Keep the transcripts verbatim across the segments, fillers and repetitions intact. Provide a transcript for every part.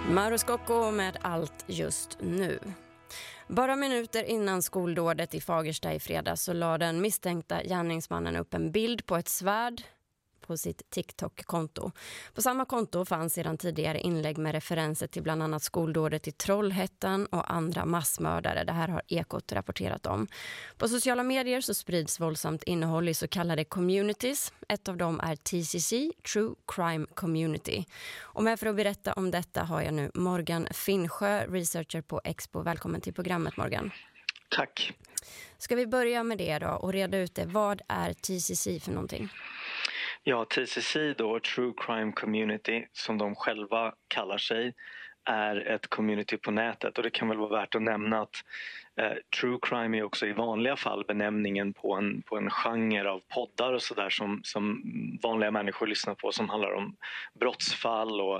Mauro Scocco med Allt just nu. Bara minuter innan skoldådet i Fagersta i fredags så la den misstänkta gärningsmannen upp en bild på ett svärd på sitt TikTok-konto. På samma konto fanns sedan tidigare inlägg med referenser till bland annat skoldådet i Trollhättan och andra massmördare. Det här har Ekot rapporterat om. På sociala medier så sprids våldsamt innehåll i så kallade communities. Ett av dem är T C C, True Crime Community. Och med för att berätta om detta har jag nu Morgan Finnsjö, researcher på Expo. Välkommen till programmet, Morgan. Tack. Ska vi börja med det då och reda ut det. Vad är T C C för någonting? Ja, T C C då, True Crime Community, som de själva kallar sig, är ett community på nätet. Och det kan väl vara värt att nämna att eh, True Crime är också i vanliga fall benämningen på en, på en genre av poddar och sådär som, som vanliga människor lyssnar på, som handlar om brottsfall och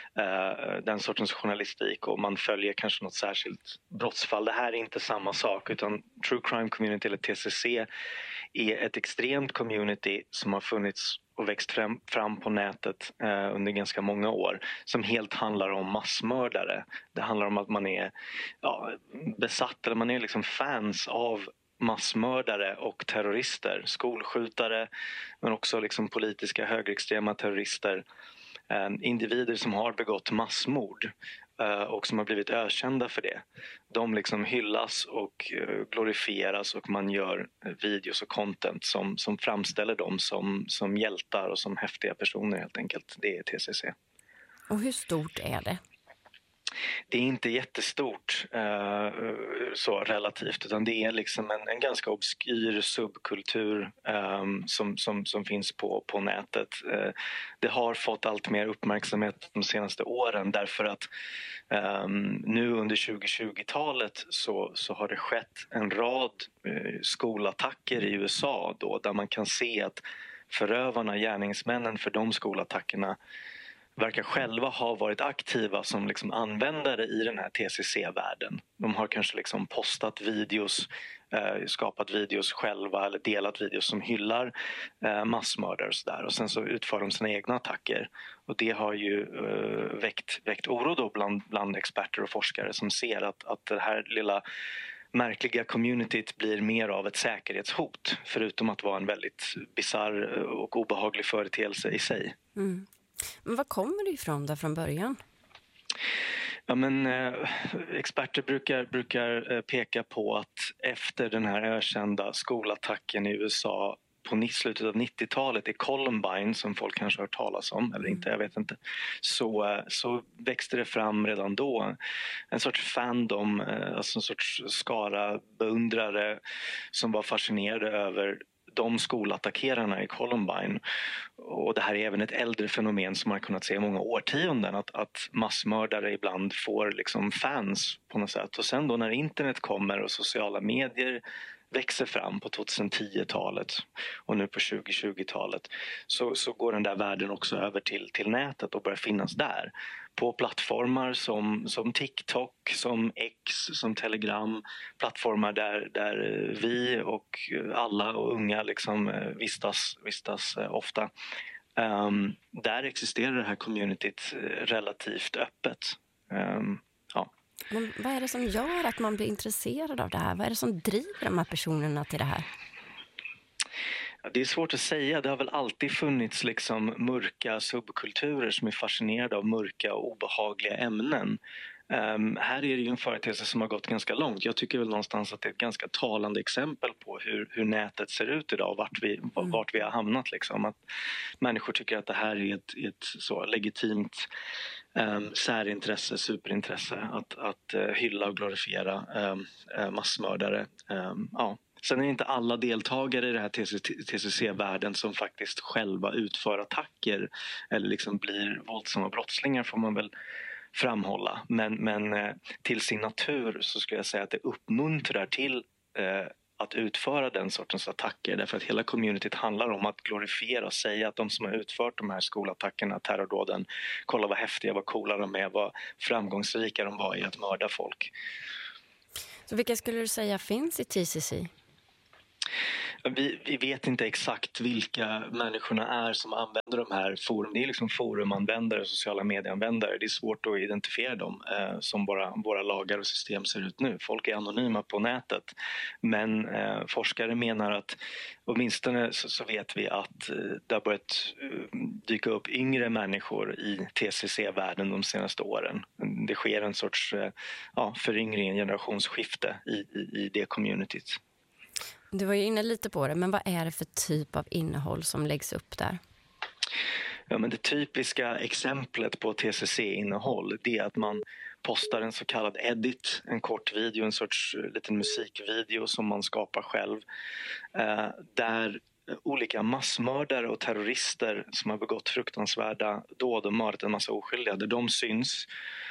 eh, den sortens journalistik, och man följer kanske något särskilt brottsfall. Det här är inte samma sak, utan True Crime Community eller T C C är ett extremt community som har funnits och växt fram, fram på nätet eh, under ganska många år, som helt handlar om massmördare. Det handlar om att man är ja, besatt, eller man är liksom fans av massmördare och terrorister, skolskjutare, men också liksom politiska högerextrema terrorister, eh, individer som har begått massmord eh, och som har blivit ökända för det. De liksom hyllas och eh, glorifieras, och man gör eh, videos och content som, som framställer dem som, som hjältar och som häftiga personer helt enkelt. Det är T C C. Och hur stort är det? Det är inte jättestort eh, så relativt, utan det är liksom en, en ganska obskyr subkultur eh, som, som, som finns på, på nätet. Eh, det har fått allt mer uppmärksamhet de senaste åren, därför att eh, nu under tjugohundratjugotalet så, så har det skett en rad eh, skolattacker i U S A då, där man kan se att förövarna, gärningsmännen för de skolattackerna, verkar själva ha varit aktiva som liksom användare i den här T C C-världen. De har kanske liksom postat videos, eh, skapat videos själva eller delat videos som hyllar eh, massmördare och sådär. Och sen så utför de sina egna attacker. Och det har ju eh, väckt, väckt oro då bland, bland experter och forskare som ser att, att det här lilla märkliga communityt blir mer av ett säkerhetshot, förutom att vara en väldigt bizarr och obehaglig företeelse i sig. Mm. Men vad kommer det ifrån där från början? Ja, men eh, experter brukar, brukar eh, peka på att efter den här ökända skolattacken i U S A på slutet av nittiotalet i Columbine, som folk kanske har hört talas om eller inte, jag vet inte, så, eh, så växte det fram redan då en sorts fandom, eh, alltså en sorts skara beundrare som var fascinerade över de skolattackerarna i Columbine. Och det här är även ett äldre fenomen som man har kunnat se i många årtionden, att, att massmördare ibland får liksom fans på något sätt. Och sen då när internet kommer och sociala medier växer fram på tjugohundratio-talet och nu på tjugohundratjugotalet, så, så går den där världen också över till, till nätet och börjar finnas där. På plattformar som, som TikTok, som X, som Telegram, plattformar där, där vi och alla och unga liksom vistas, vistas ofta. Um, där existerar det här communityt relativt öppet. Um, ja. Men vad är det som gör att man blir intresserad av det här? Vad är det som driver de här personerna till det här? Ja, det är svårt att säga. Det har väl alltid funnits liksom mörka subkulturer som är fascinerade av mörka och obehagliga ämnen. Um, här är det ju en företeelse som har gått ganska långt. Jag tycker väl någonstans att det är ett ganska talande exempel på hur, hur nätet ser ut idag och vart vi, mm. vart vi har hamnat. Liksom. Att människor tycker att det här är ett, ett så legitimt um, särintresse, superintresse att, att uh, hylla och glorifiera um, uh, massmördare. Um, ja. Sen är det inte alla deltagare i det här T C C-världen som faktiskt själva utför attacker eller liksom blir våldsamma brottslingar, får man väl framhålla. Men, men eh, till sin natur så skulle jag säga att det uppmuntrar till eh, att utföra den sortens attacker, därför att hela communityt handlar om att glorifiera och säga att de som har utfört de här skolattackerna, terrordåden, kolla vad häftiga, vad coola de är, vad framgångsrika de var i att mörda folk. Så vilka skulle du säga finns i T C C? Vi, vi vet inte exakt vilka människorna är som använder de här forum. Det är liksom forumanvändare, sociala medieanvändare. Det är svårt att identifiera dem eh, som våra, våra lagar och system ser ut nu. Folk är anonyma på nätet. Men eh, forskare menar att åtminstone så, så vet vi att eh, det har börjat eh, dyka upp yngre människor i T C C-världen de senaste åren. Det sker en sorts eh, ja, föryngring, en generationsskifte i, i, i det communityt. Du var ju inne lite på det, men vad är det för typ av innehåll som läggs upp där? Ja, men det typiska exemplet på T C C-innehåll, det är att man postar en så kallad edit, en kort video, en sorts liten musikvideo som man skapar själv, eh, där olika massmördare och terrorister som har begått fruktansvärda dåd och mördat en massa oskyldiga, där de syns.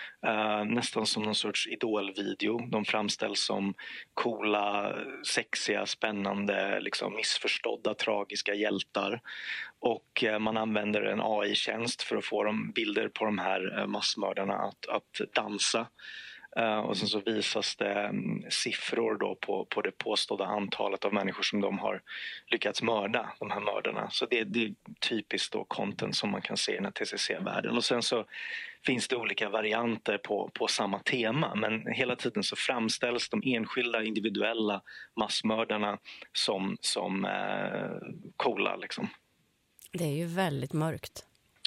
Uh, nästan som någon sorts idolvideo. De framställs som coola, sexiga, spännande, liksom missförstådda, tragiska hjältar. Och uh, man använder en A I-tjänst för att få de bilder på de här uh, massmördarna att, att dansa. Uh, och sen så visas det um, siffror då på, på det påstådda antalet av människor som de har lyckats mörda, de här mördarna. Så det, det är typiskt då content som man kan se i den här T C C-världen. Och sen så finns det olika varianter på, på samma tema, men hela tiden så framställs de enskilda individuella massmördarna som, som eh, coola liksom. Det är ju väldigt mörkt.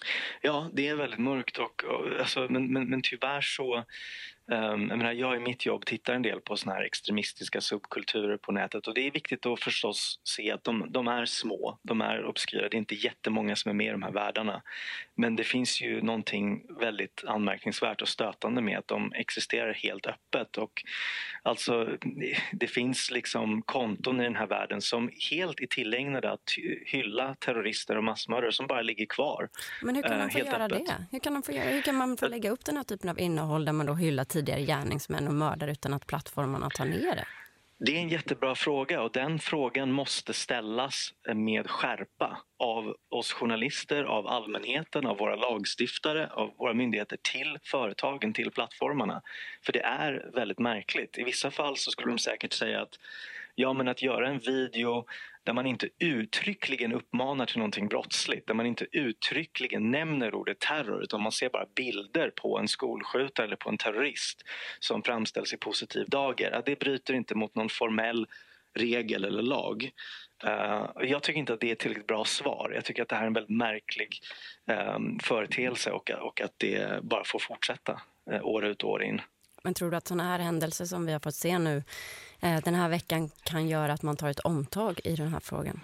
Ja, det är väldigt mörkt och, och alltså, men, men, men tyvärr så Um, jag, menar, jag i mitt jobb tittar en del på såna här extremistiska subkulturer på nätet, och det är viktigt att förstås se att de, de är små, de är obskyra, det är inte jättemånga som är med i de här världarna, men det finns ju någonting väldigt anmärkningsvärt och stötande med att de existerar helt öppet. Och alltså, det, det finns liksom konton i den här världen som helt är tillägnade att hylla terrorister och massmördare som bara ligger kvar. Men hur kan man få uh, göra öppet. det? Hur kan, man få göra, hur kan man få lägga upp den här typen av innehåll där man då hyllar tidigare gärningsmän och mördare utan att plattformarna tar ner det? Det är en jättebra fråga, och den frågan måste ställas med skärpa av oss journalister, av allmänheten, av våra lagstiftare, av våra myndigheter till företagen, till plattformarna. För det är väldigt märkligt. I vissa fall så skulle de säkert säga att ja, men att göra en video där man inte uttryckligen uppmanar till någonting brottsligt, där man inte uttryckligen nämner ordet terror, utan man ser bara bilder på en skolskjutare eller på en terrorist som framställs i positiv dager. Ja, det bryter inte mot någon formell regel eller lag. Uh, jag tycker inte att det är ett tillräckligt bra svar. Jag tycker att det här är en väldigt märklig um, företeelse och, och att det bara får fortsätta uh, år ut och år in. Men tror du att sådana här händelser som vi har fått se nu eh, den här veckan kan göra att man tar ett omtag i den här frågan?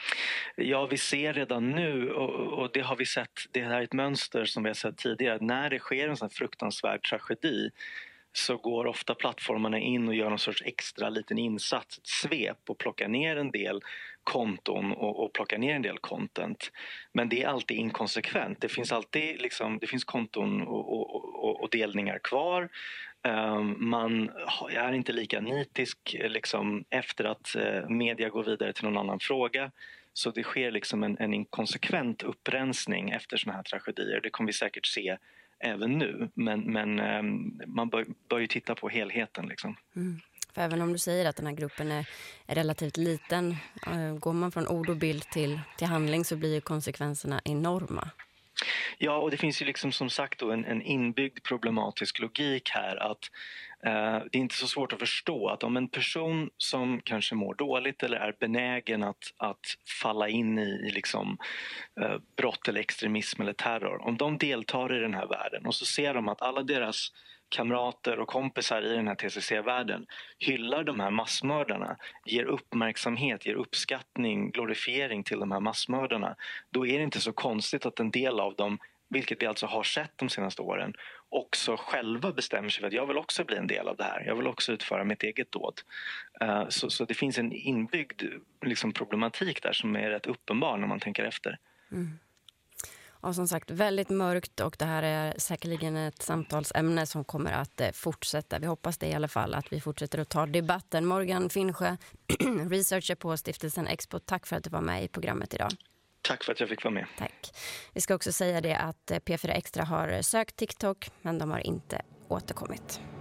Ja, vi ser redan nu, och, och det har vi sett, det här är ett mönster som vi har sett tidigare. När det sker en sån fruktansvärd tragedi så går ofta plattformarna in och gör någon sorts extra liten insats, ett svep, och plockar ner en del konton och, och plockar ner en del content. Men det är alltid inkonsekvent. Det finns alltid liksom, det finns konton och, och, och, och delningar kvar. Um, man är inte lika nitisk liksom, efter att uh, media går vidare till någon annan fråga. Så det sker liksom en, en inkonsekvent upprensning efter såna här tragedier. Det kommer vi säkert se även nu. Men, men um, man bör, bör ju titta på helheten. Liksom. Mm. För även om du säger att den här gruppen är, är relativt liten, uh, går man från ord och bild till, till handling så blir ju konsekvenserna enorma. Ja, och det finns ju liksom som sagt då en, en inbyggd problematisk logik här, att eh, det är inte så svårt att förstå att om en person som kanske mår dåligt eller är benägen att, att falla in i, i liksom, eh, brott eller extremism eller terror, om de deltar i den här världen och så ser de att alla deras kamrater och kompisar i den här T C C-världen hyllar de här massmördarna, ger uppmärksamhet, ger uppskattning, glorifiering till de här massmördarna, då är det inte så konstigt att en del av dem, vilket vi alltså har sett de senaste åren, också själva bestämmer sig för att jag vill också bli en del av det här. Jag vill också utföra mitt eget dåd. Uh, så, så det finns en inbyggd liksom, problematik där som är rätt uppenbar när man tänker efter. Mm. Och som sagt, väldigt mörkt, och det här är säkerligen ett samtalsämne som kommer att eh, fortsätta. Vi hoppas det i alla fall, att vi fortsätter att ta debatten. Morgan Finnsjö, researcher på Stiftelsen Expo, tack för att du var med i programmet idag. Tack för att jag fick vara med. Tack. Vi ska också säga det att P fyra Extra har sökt TikTok, men de har inte återkommit.